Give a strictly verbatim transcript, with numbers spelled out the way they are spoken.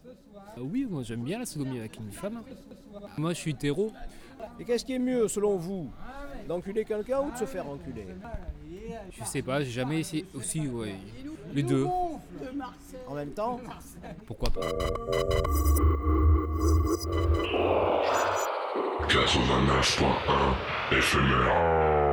Euh, Oui, moi j'aime bien la sodomie avec une femme. Moi je suis hétéro. Et qu'est-ce qui est mieux selon vous? D'enculer quelqu'un ou de se faire enculer? Je sais pas, j'ai jamais essayé aussi, ouais. Les deux, En même temps? pourquoi pas. quatre-vingt-neuf point un éphémère.